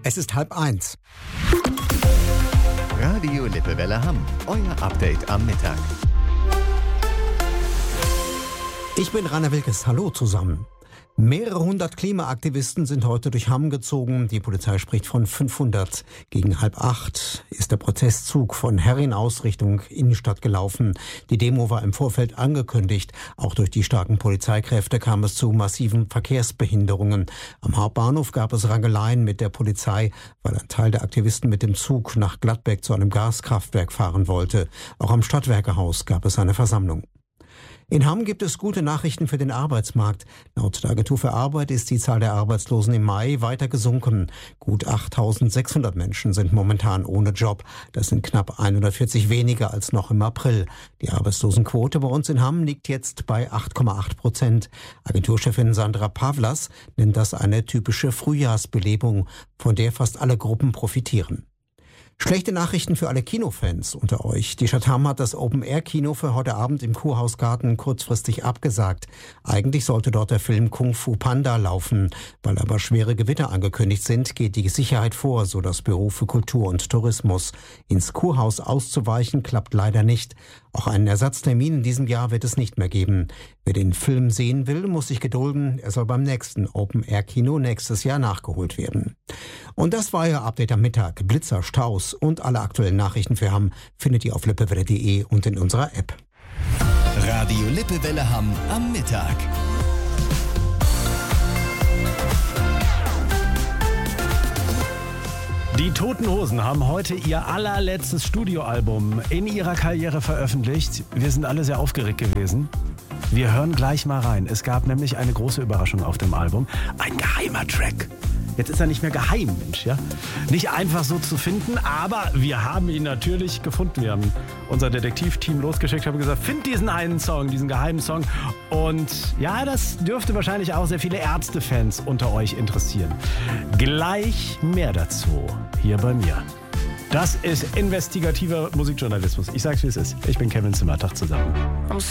Es ist 12:30. Radio Lippewelle Hamm, euer Update am Mittag. Ich bin Rainer Wilkes. Hallo zusammen. Mehrere hundert Klimaaktivisten sind heute durch Hamm gezogen. Die Polizei spricht von 500. Gegen 7:30 ist der Protestzug von Herrin aus Richtung Innenstadt gelaufen. Die Demo war im Vorfeld angekündigt. Auch durch die starken Polizeikräfte kam es zu massiven Verkehrsbehinderungen. Am Hauptbahnhof gab es Rangeleien mit der Polizei, weil ein Teil der Aktivisten mit dem Zug nach Gladbeck zu einem Gaskraftwerk fahren wollte. Auch am Stadtwerkehaus gab es eine Versammlung. In Hamm gibt es gute Nachrichten für den Arbeitsmarkt. Laut der Agentur für Arbeit ist die Zahl der Arbeitslosen im Mai weiter gesunken. Gut 8.600 Menschen sind momentan ohne Job. Das sind knapp 140 weniger als noch im April. Die Arbeitslosenquote bei uns in Hamm liegt jetzt bei 8,8%. Agenturchefin Sandra Pavlas nennt das eine typische Frühjahrsbelebung, von der fast alle Gruppen profitieren. Schlechte Nachrichten für alle Kinofans unter euch. Die Stadt Hamm hat das Open-Air-Kino für heute Abend im Kurhausgarten kurzfristig abgesagt. Eigentlich sollte dort der Film Kung Fu Panda laufen. Weil aber schwere Gewitter angekündigt sind, geht die Sicherheit vor, so das Büro für Kultur und Tourismus. Ins Kurhaus auszuweichen klappt leider nicht. Auch einen Ersatztermin in diesem Jahr wird es nicht mehr geben. Wer den Film sehen will, muss sich gedulden. Er soll beim nächsten Open-Air-Kino nächstes Jahr nachgeholt werden. Und das war Ihr Update am Mittag. Blitzer, Staus und alle aktuellen Nachrichten für Hamm findet ihr auf lippewelle.de und in unserer App. Radio Lippewelle Hamm am Mittag. Die Toten Hosen haben heute ihr allerletztes Studioalbum in ihrer Karriere veröffentlicht. Wir sind alle sehr aufgeregt gewesen. Wir hören gleich mal rein. Es gab nämlich eine große Überraschung auf dem Album. Ein geheimer Track. Jetzt ist er nicht mehr geheim, Mensch, ja? Nicht einfach so zu finden, aber wir haben ihn natürlich gefunden. Wir haben unser Detektivteam losgeschickt, haben gesagt, find diesen einen Song, diesen geheimen Song. Und ja, das dürfte wahrscheinlich auch sehr viele Ärzte-Fans unter euch interessieren. Gleich mehr dazu hier bei mir. Das ist investigativer Musikjournalismus. Ich sag's, wie es ist. Ich bin Kevin Zimmer. Tag zusammen.